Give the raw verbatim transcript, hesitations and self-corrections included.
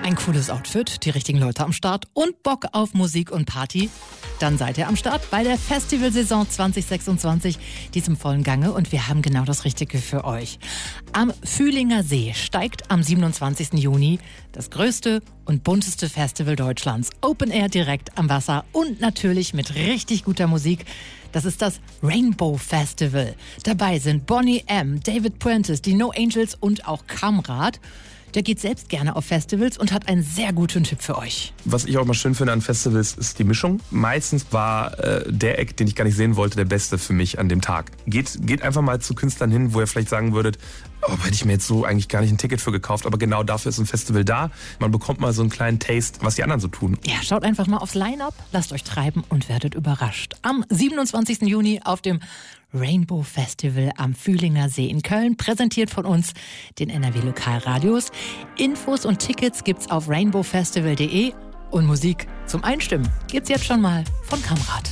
Ein cooles Outfit, die richtigen Leute am Start und Bock auf Musik und Party? Dann seid ihr am Start bei der Festivalsaison zwanzig sechsundzwanzig, die ist im vollen Gange und wir haben genau das Richtige für euch. Am Fühlinger See steigt am siebenundzwanzigsten Juni das größte und bunteste Festival Deutschlands. Open Air direkt am Wasser und natürlich mit richtig guter Musik. Das ist das Rainbow Festival. Dabei sind Boney M., David Prentice, die No Angels und auch Kamrat. Der geht selbst gerne auf Festivals und hat einen sehr guten Tipp für euch. Was ich auch mal schön finde an Festivals, ist die Mischung. Meistens war äh, der Act, den ich gar nicht sehen wollte, der beste für mich an dem Tag. Geht, geht einfach mal zu Künstlern hin, wo ihr vielleicht sagen würdet, oh, hätte ich mir jetzt so eigentlich gar nicht ein Ticket für gekauft. Aber genau dafür ist ein Festival da. Man bekommt mal so einen kleinen Taste, was die anderen so tun. Ja, schaut einfach mal aufs Line-Up, lasst euch treiben und werdet überrascht. Am siebenundzwanzigsten Juni auf dem Rainbow Festival am Fühlinger See in Köln, präsentiert von uns, den N R W Lokalradios. Infos und Tickets gibt's auf rainbow festival punkt de und Musik zum Einstimmen gibt's jetzt schon mal von Kamrat.